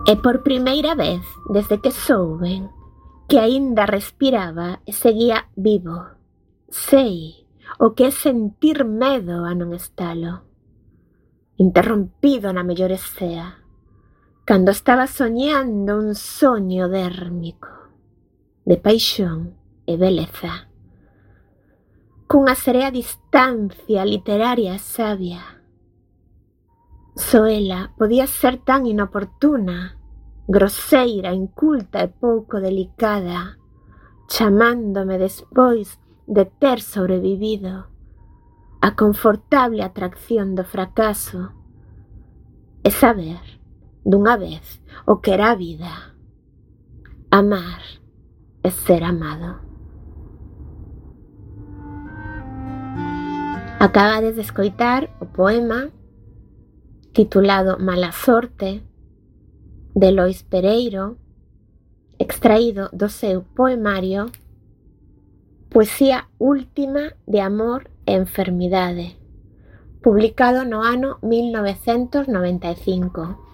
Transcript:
E por primeira vez, desde que souben que aínda respiraba e seguía vivo, sei o que é sentir medo a non estalo. Interrompido na mellor escea, cando estaba soñando un soño dérmico, de paixón e beleza, cunha serea distancia literaria e sabia. Só ela podía ser tan inoportuna, groseira, inculta e pouco delicada, chamándome despois de ter sobrevivido a confortable atracción do fracaso e saber, dunha vez, o que era a vida, amar e ser amado. Acabades de escoitar o poema titulado Mala sorte, de Lois Pereiro, extraído do seu poemario Poesía última de amor e enfermidade, publicado no ano 1995.